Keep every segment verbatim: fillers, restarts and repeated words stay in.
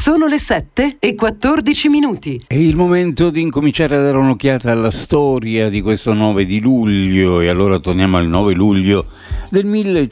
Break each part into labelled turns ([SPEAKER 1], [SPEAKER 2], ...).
[SPEAKER 1] Sono le sette e quattordici minuti.
[SPEAKER 2] È il momento di incominciare a dare un'occhiata alla storia di questo nove di luglio, e allora torniamo al nove luglio del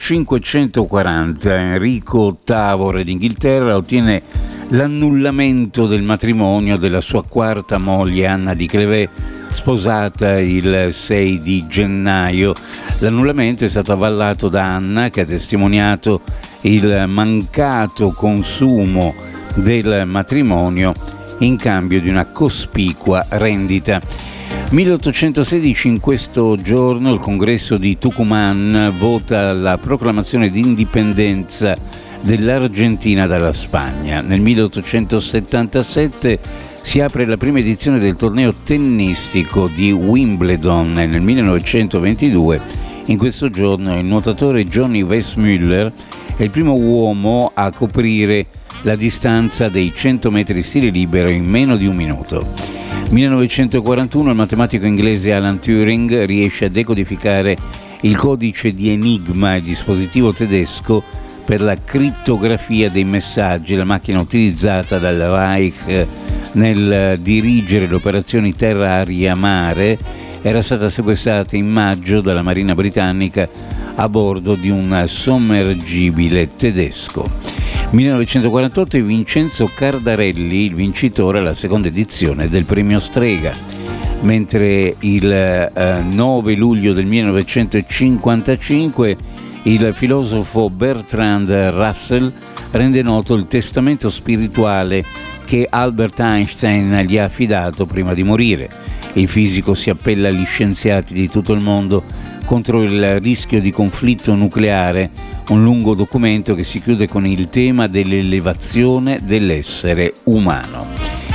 [SPEAKER 2] millecinquecentoquaranta. Enrico ottavo, re d'Inghilterra, ottiene l'annullamento del matrimonio della sua quarta moglie Anna di Cleves, sposata il sei di gennaio. L'annullamento è stato avallato da Anna, che ha testimoniato il mancato consumo del matrimonio in cambio di una cospicua rendita. milleottocentosedici, in questo giorno il congresso di Tucumán vota la proclamazione di indipendenza dell'Argentina dalla Spagna. Nel milleottocentosettantasette si apre la prima edizione del torneo tennistico di Wimbledon, e nel millenovecentoventidue, in questo giorno, il nuotatore Johnny Weissmuller è il primo uomo a coprire la distanza dei cento metri stile libero in meno di un minuto. millenovecentoquarantuno, il matematico inglese Alan Turing riesce a decodificare il codice di Enigma, il dispositivo tedesco per la crittografia dei messaggi, la macchina utilizzata dal Reich nel dirigere le operazioni terra-aria-mare. Era stata sequestrata in maggio dalla Marina britannica a bordo di un sommergibile tedesco. millenovecentoquarantotto, Vincenzo Cardarelli, il vincitore alla seconda edizione del premio Strega. Mentre il eh, nove luglio del millenovecentocinquantacinque il filosofo Bertrand Russell rende noto il testamento spirituale che Albert Einstein gli ha affidato prima di morire. Il fisico si appella agli scienziati di tutto il mondo contro il rischio di conflitto nucleare, un lungo documento che si chiude con il tema dell'elevazione dell'essere umano.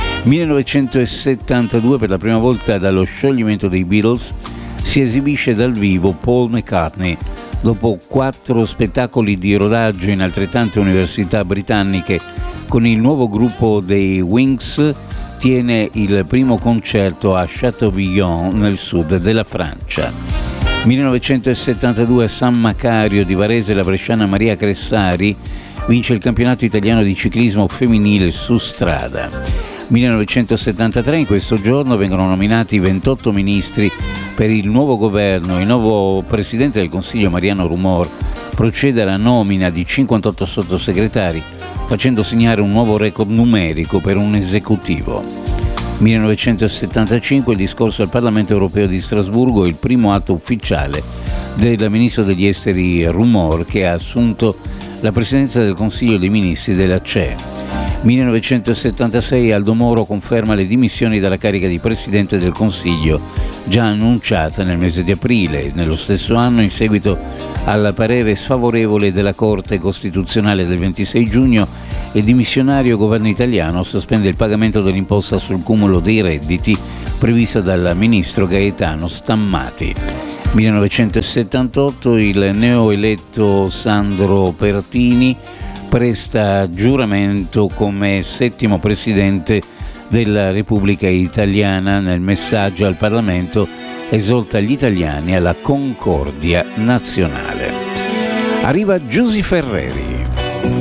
[SPEAKER 2] millenovecentosettantadue, per la prima volta dallo scioglimento dei Beatles, si esibisce dal vivo Paul McCartney. Dopo quattro spettacoli di rodaggio in altrettante università britanniche con il nuovo gruppo dei Wings, tiene il primo concerto a Châteaubriand, nel sud della Francia. millenovecentosettantadue, a San Macario di Varese, la bresciana Maria Cressari vince il campionato italiano di ciclismo femminile su strada. millenovecentosettantatré, in questo giorno vengono nominati ventotto ministri per il nuovo governo. Il nuovo presidente del Consiglio, Mariano Rumor, procede alla nomina di cinquantotto sottosegretari, facendo segnare un nuovo record numerico per un esecutivo. millenovecentosettantacinque, il discorso al Parlamento europeo di Strasburgo, il primo atto ufficiale del ministro degli esteri Rumor, che ha assunto la presidenza del Consiglio dei Ministri della C E E. millenovecentosettantasei, Aldo Moro conferma le dimissioni dalla carica di Presidente del Consiglio, già annunciata nel mese di aprile. Nello stesso anno, in seguito al parere sfavorevole della Corte Costituzionale del ventisei giugno, il dimissionario governo italiano sospende il pagamento dell'imposta sul cumulo dei redditi prevista dal ministro Gaetano Stammati. millenovecentosettantotto, il neoeletto Sandro Pertini presta giuramento come settimo presidente della Repubblica Italiana. Nel messaggio al Parlamento esorta gli italiani alla concordia nazionale. Arriva Giusy Ferreri.